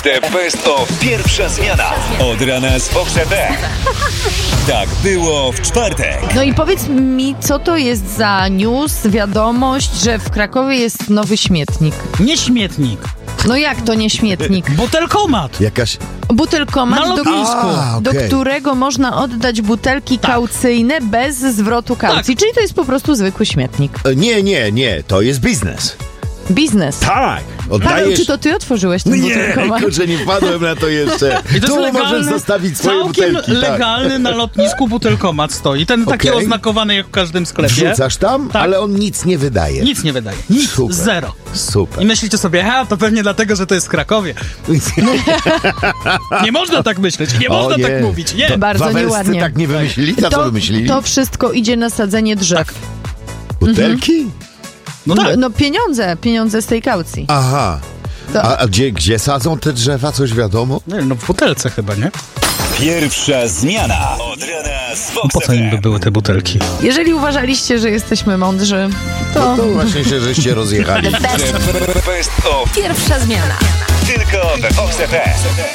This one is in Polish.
The Best of Pierwsza Zmiana. Od rana z Fox FM. Tak było w czwartek. No i powiedz mi, co to jest za news, wiadomość, że w Krakowie jest nowy śmietnik? Nie śmietnik. No jak to nie śmietnik? Butelkomat. Jakaś... Butelkomat, Na lotnisku. do okej. którego można oddać butelki kaucyjne bez zwrotu kaucji. Czyli to jest po prostu zwykły śmietnik. Nie, to jest biznes. Biznes. Tak, Paweł, oddajesz... czy to ty otworzyłeś ten Nie, butelkomat? kurczę, nie wpadłem na to jeszcze. I to Tu jest możesz zostawić swoje całkiem butelki. legalny na lotnisku butelkomat stoi. Ten taki Okej. oznakowany jak w każdym sklepie. Wrzucasz tam, Tak. ale on nic nie wydaje. Nic nie wydaje. Nic. Super. Zero. Super. I myślicie sobie, to pewnie dlatego, że to jest w Krakowie. Nie można tak myśleć. Nie można nie. tak mówić. Nie. To Bardzo Wawelscy nieładnie. tak nie wymyślili? A co wymyślili? To wszystko idzie na sadzenie drzew. Tak. Butelki? No tak. No pieniądze z tej kaucji. Aha. To- A gdzie sadzą te drzewa? Coś wiadomo? Nie, no w butelce chyba, nie? Pierwsza Zmiana. Od rana z Fox Po co im by FM. były te butelki? Jeżeli uważaliście, że jesteśmy mądrzy, No to właśnie się żeście rozjechali. The Best of Pierwsza zmiana. tylko we Fox FM.